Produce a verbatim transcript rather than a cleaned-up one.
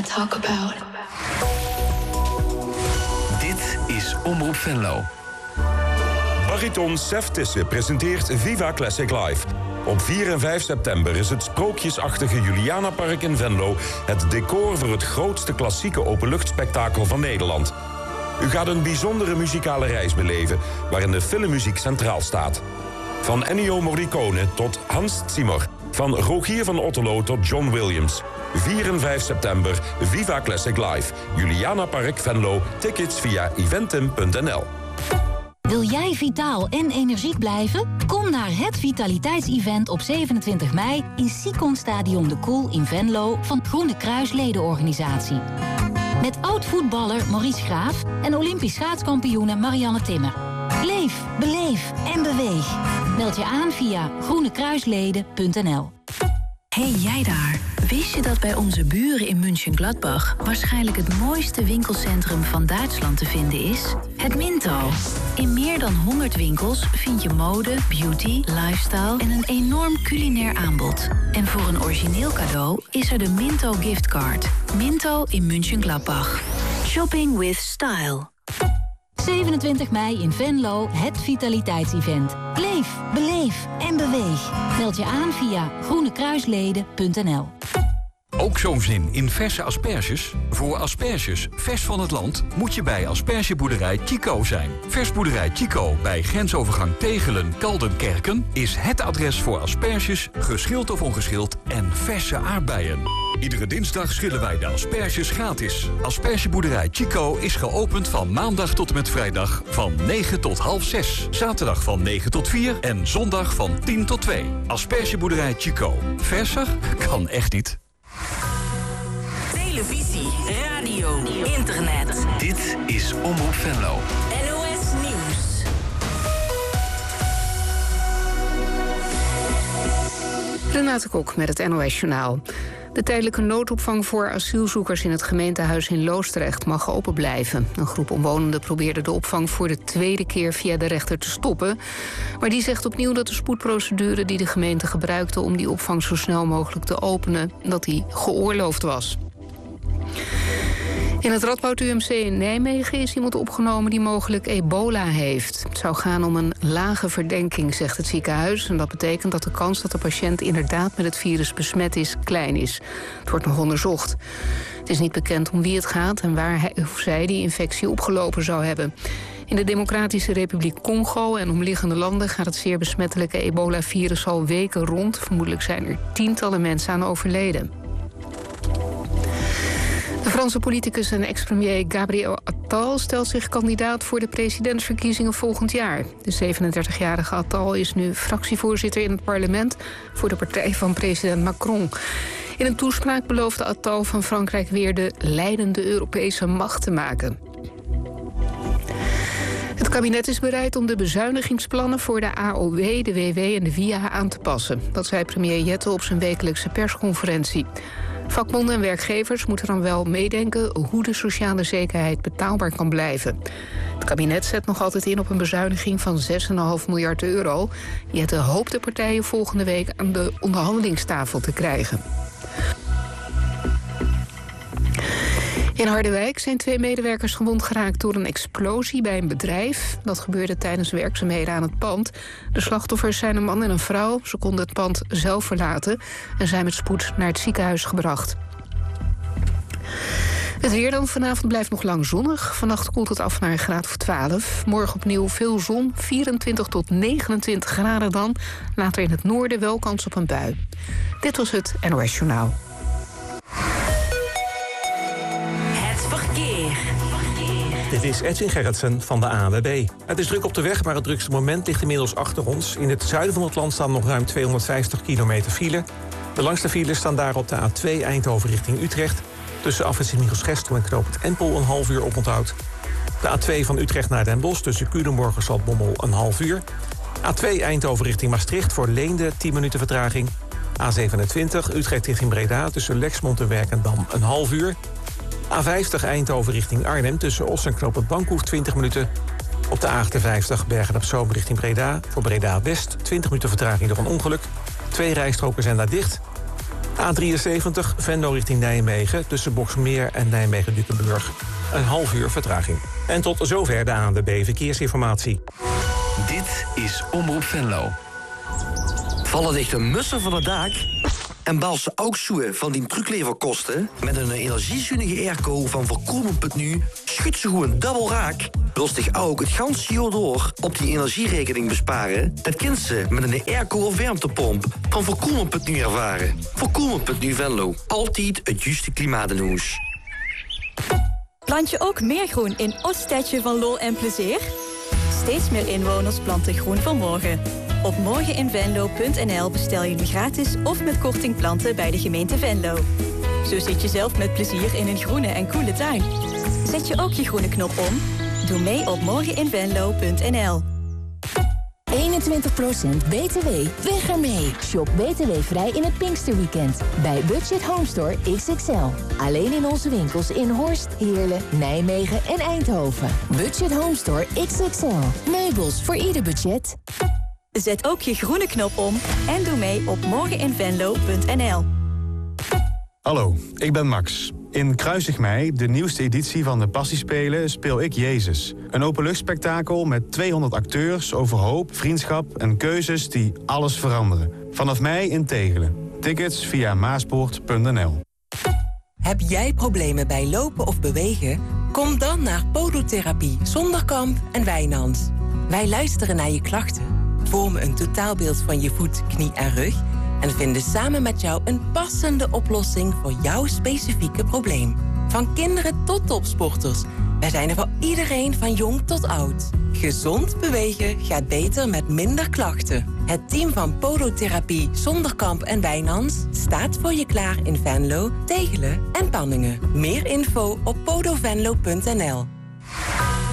talk about. Dit is Omroep Venlo. Bariton Sef Tisse presenteert Viva Classic Live. Op vier en vijf september is het sprookjesachtige Julianapark in Venlo het decor voor het grootste klassieke openluchtspektakel van Nederland. U gaat een bijzondere muzikale reis beleven, waarin de filmmuziek centraal staat. Van Ennio Morricone tot Hans Zimmer. Van Rogier van Otterlo tot John Williams. vier en vijf september, Viva Classic Live. Julianapark Venlo. Tickets via eventim punt n l. Wil jij vitaal en energiek blijven? Kom naar het vitaliteitsevent op zevenentwintig mei in Sicon Stadion de Koel in Venlo van Groene Kruis ledenorganisatie. Met oud-voetballer Maurice Graaf en Olympisch schaatskampioene Marianne Timmer. Leef, beleef en beweeg. Meld je aan via groene kruisleden punt n l. Hey jij daar, wist je dat bij onze buren in München-Gladbach waarschijnlijk het mooiste winkelcentrum van Duitsland te vinden is? Het Minto. In meer dan honderd winkels vind je mode, beauty, lifestyle en een enorm culinair aanbod. En voor een origineel cadeau is er de Minto giftcard. Minto in München-Gladbach. Shopping with style. zevenentwintig mei in Venlo, het vitaliteitsevent. Leef, beleef en beweeg. Meld je aan via groene kruisleden punt n l. Ook zo'n zin in verse asperges? Voor asperges vers van het land moet je bij aspergeboerderij Chico zijn. Versboerderij Chico bij grensovergang Tegelen-Kaldenkerken is het adres voor asperges, geschild of ongeschild en verse aardbeien. Iedere dinsdag schillen wij de asperges gratis. Aspergeboerderij Chico is geopend van maandag tot en met vrijdag van negen tot half zes. Zaterdag van negen tot vier en zondag van tien tot twee. Aspergeboerderij Chico. Verser kan echt niet. Televisie, radio, internet. Dit is Omroep Venlo. N O S Nieuws. Renate Kok met het N O S Journaal. De tijdelijke noodopvang voor asielzoekers in het gemeentehuis in Loosdrecht mag open blijven. Een groep omwonenden probeerde de opvang voor de tweede keer via de rechter te stoppen. Maar die zegt opnieuw dat de spoedprocedure die de gemeente gebruikte om die opvang zo snel mogelijk te openen, dat die geoorloofd was. In het Radboud U M C in Nijmegen is iemand opgenomen die mogelijk ebola heeft. Het zou gaan om een lage verdenking, zegt het ziekenhuis. En dat betekent dat de kans dat de patiënt inderdaad met het virus besmet is, klein is. Het wordt nog onderzocht. Het is niet bekend om wie het gaat en waar hij of zij die infectie opgelopen zou hebben. In de Democratische Republiek Congo en omliggende landen gaat het zeer besmettelijke ebola-virus al weken rond. Vermoedelijk zijn er tientallen mensen aan overleden. De Franse politicus en ex-premier Gabriel Attal stelt zich kandidaat voor de presidentsverkiezingen volgend jaar. De zevenendertigjarige Attal is nu fractievoorzitter in het parlement voor de partij van president Macron. In een toespraak beloofde Attal van Frankrijk weer de leidende Europese macht te maken. Het kabinet is bereid om de bezuinigingsplannen voor de A O W, de W W en de V I A aan te passen. Dat zei premier Jette op zijn wekelijkse persconferentie. Vakbonden en werkgevers moeten dan wel meedenken hoe de sociale zekerheid betaalbaar kan blijven. Het kabinet zet nog altijd in op een bezuiniging van zes komma vijf miljard euro. Jette hoopt de partijen volgende week aan de onderhandelingstafel te krijgen. In Harderwijk zijn twee medewerkers gewond geraakt door een explosie bij een bedrijf. Dat gebeurde tijdens werkzaamheden aan het pand. De slachtoffers zijn een man en een vrouw. Ze konden het pand zelf verlaten en zijn met spoed naar het ziekenhuis gebracht. Het weer dan. Vanavond blijft nog lang zonnig. Vannacht koelt het af naar een graad of twaalf. Morgen opnieuw veel zon, vierentwintig tot negenentwintig graden dan. Later in het noorden wel kans op een bui. Dit was het N O S Journaal. Dit is Edwin Gerritsen van de A N W B. Het is druk op de weg, maar het drukste moment ligt inmiddels achter ons. In het zuiden van het land staan nog ruim tweehonderdvijftig kilometer file. De langste files staan daar op de A twee Eindhoven richting Utrecht. Tussen afrit Sint-Michiels-Gestel en knooppunt Empel een half uur oponthoud. De A twee van Utrecht naar Den Bosch tussen Culemborg en Zaltbommel een half uur. A twee Eindhoven richting Maastricht voor Leende tien minuten vertraging. A zevenentwintig Utrecht richting Breda tussen Lexmond en Werkendam een half uur. A vijftig Eindhoven richting Arnhem tussen Os en knooppunt Bankhoef twintig minuten. Op de A achtenvijftig Bergen-op-Zoom richting Breda voor Breda West twintig minuten vertraging door een ongeluk. Twee rijstroken zijn daar dicht. A A drieënzeventig, Venlo richting Nijmegen, tussen Boxmeer en Nijmegen-Dukenburg. Een half uur vertraging. En tot zover de A N W B Verkeersinformatie. Dit is Omroep Venlo. Vallen dicht een mussen van het dak? En bal ze ook zoeken van die trucleverkosten? Met een energiezuinige airco van voorkomen punt nu schudt ze gewoon dubbel raak. Wil zich ook het ganse jaar door op die energierekening besparen? Dat kent ze met een airco of warmtepomp van voorkomen punt nu ervaren. voorkomen punt nu Venlo. Altijd het juiste klimaat in huis. Plant je ook meer groen in Ooststedje van Lol en Plezier? Steeds meer inwoners planten groen voor morgen. Op morgeninvenlo punt n l bestel je nu gratis of met korting planten bij de gemeente Venlo. Zo zit je zelf met plezier in een groene en koele tuin. Zet je ook je groene knop om? Doe mee op morgeninvenlo punt n l. eenentwintig procent B T W. Weg ermee. Shop B T W-vrij in het Pinksterweekend. Bij Budget Home Store X X L. Alleen in onze winkels in Horst, Heerlen, Nijmegen en Eindhoven. Budget Home Store X X L. Meubels voor ieder budget. Zet ook je groene knop om en doe mee op morgeninvenlo punt n l. Hallo, ik ben Max. In Kruisig Mei, de nieuwste editie van de Passiespelen, speel ik Jezus. Een openluchtspektakel met tweehonderd acteurs over hoop, vriendschap en keuzes die alles veranderen. Vanaf mei in Tegelen. Tickets via maaspoort punt n l. Heb jij problemen bij lopen of bewegen? Kom dan naar Podotherapie Zonderkamp en Wijnands. Wij luisteren naar je klachten, vormen een totaalbeeld van je voet, knie en rug en vinden samen met jou een passende oplossing voor jouw specifieke probleem. Van kinderen tot topsporters. Wij zijn er voor iedereen van jong tot oud. Gezond bewegen gaat beter met minder klachten. Het team van Podotherapie Zonderkamp en Wijnands staat voor je klaar in Venlo, Tegelen en Panningen. Meer info op podovenlo punt n l.